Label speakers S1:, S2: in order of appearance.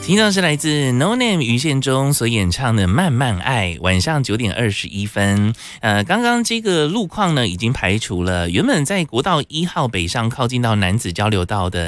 S1: 听到是来自 No Name 于宪忠所演唱的《慢慢爱》，晚上9点21分。刚刚这个路况呢，已经排除了原本在国道1号北上靠近到楠梓交流道的